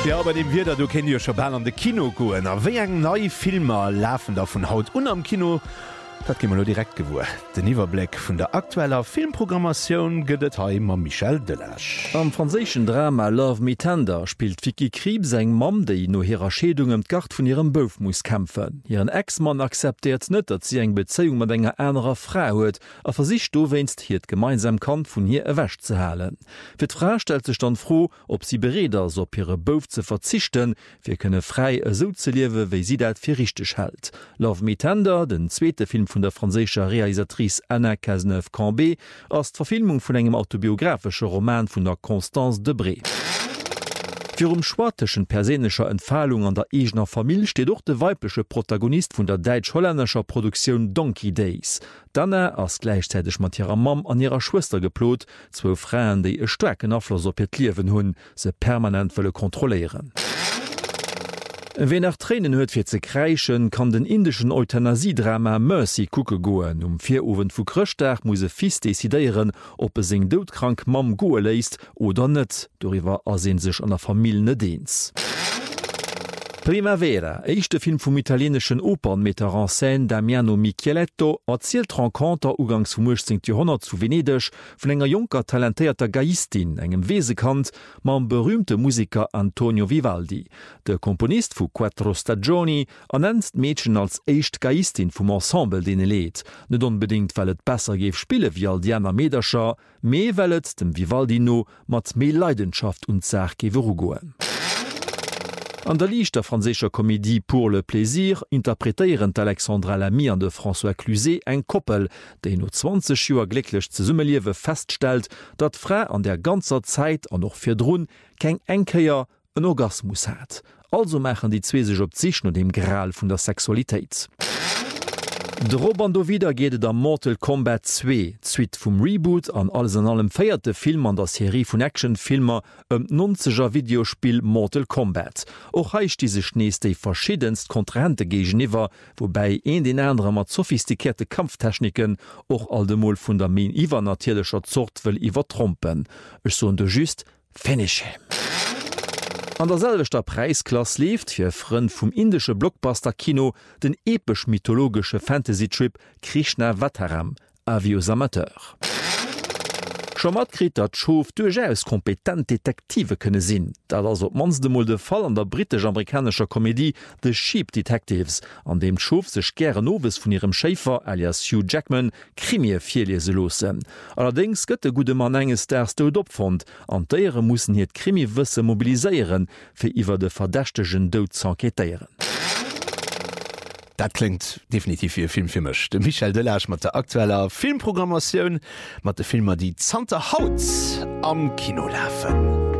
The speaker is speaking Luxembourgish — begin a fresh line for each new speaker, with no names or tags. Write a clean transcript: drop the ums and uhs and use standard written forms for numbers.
Ja, aber dem wir da, du kennt ja schon bald an de Kino goen. Wie eng neue Filmer laufen da von Haut und am Kino? Das gehen wir nur direkt gewohnt. Den Überblick von der aktuellen Filmprogrammation geht heim an Michel Delage.
Am französischen Drama Love Me Tender spielt Vicky Krieps seg Mam, die no ihrer Schädung im Gart von ihrem Bof muss kämpfen. Ihren Ex-Mann akzeptiert nicht, dass sie eng Beziehung mit einer anderen Frau hat, aber sich du wennst hier gemeinsam kann von ihr erwäscht zu halen. Für die Frau stellt sich dann froh, ob sie bereit ist, auf ihre Bof zu verzichten, wir können frei so zu leben, wie sie das für richtig hält. Love Me Tender, den zweiten Film von der französischer Realisatrice Anna Cazeneuve-Cambé, als die Verfilmung von einem autobiografischen Roman von der Constance Debré. Für schwarteschen persönlicher Entfalung an der eigener Familie steht auch der weibliche Protagonist von der deutsch-holländischer Produktion Donkey Days. Dann als gleichzeitig mit ihrer Mom an ihrer Schwester geplot, zwei Frauen, die einen starken Einfluss auf ihr Leben haben, sie permanent kontrollieren. Wen nach Tränen huet fir ze kreichen, kann den indischen Euthanasiedrama Mercy kucke goen. 4 Uwen vu Krchtdag muss fies desideieren, ob seg dodkrank Mam goe leist oder net, doriwer ersinn sech an der Familienedienst. Primavera, eichte Film vom italienischen Opernmeter en scène Damiano Micheletto, erzielt Rencontre ugangs vom 18. Jahrhundert zu Venedig von enger junker talentierter Gaistin, engem Wesekant, mam berühmte Musiker Antonio Vivaldi. Der Komponist von Quattro Stagioni ernennt Mädchen als echt Gaistin vom Ensemble den lädt. Nicht unbedingt, weil es besser gef spiele wie all Diana Medescher, mehr weil es dem Vivaldino mat mehr Leidenschaft und Sach gewerugoen. An der Licht der franzécher Comédie Pour le Plaisir interpretéieren Alexandra Lamy an de François Cluzet eng Koppel, déi no 20 Joer glücklich ze Summeliewe feststel, dat Fra an der ganzer Zeit an noch fir Drun keng enkeier en Orgasmus hat. Also machen die zwee sech op sich no dem Gral vun der Sexualität. Drobando wieder geht der Mortal Kombat 2, Suite vom Reboot an alles in allem feierte Film an der Serie von Actionfilmer 90er Videospiel Mortal Kombat. Auch heißt diese nächste verschiedenst Kontrahente gegenüber, wobei den anderen mit sophistikierte Kampftechniken auch allemol von der Main Iva natürlicher Zort will übertrompen. Ich so just finish him. An derselbeter Preisklasse lebt fir Frend vum indische Blockbuster-Kino den episch-mythologische Fantasy-Trip Krishna Vataram, Avios Amateur. Schon mat krit dat Schoof durchaus kompetent Detektive könne sinn, dat as op mansdemol de Fall an der britisch-amerikanischer Komödie The Sheep Detectives, an dem Schoof sech gre Noves vun ihrem Schäfer alias Hugh Jackman Krimie vierlese losen. Allerdings gëtt de gute Mann enges derste opfand, an deiere mussssen hiet Krimiwësse mobiliseieren, fir iwwer de verdächtegen Doud zu enquetéieren.
Das klingt definitiv wie Filmfilmech. De Michel Delage mat der aktueller Filmprogrammatioun mat de Filmer die Zante Haut am Kino läfen.